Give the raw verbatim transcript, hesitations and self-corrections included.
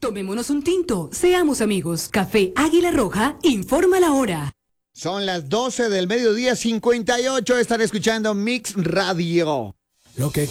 Tomémonos un tinto, seamos amigos. Café Águila Roja, informa la hora. Son las doce del mediodía, cincuenta y ocho. Están escuchando Mix Radio. Lo que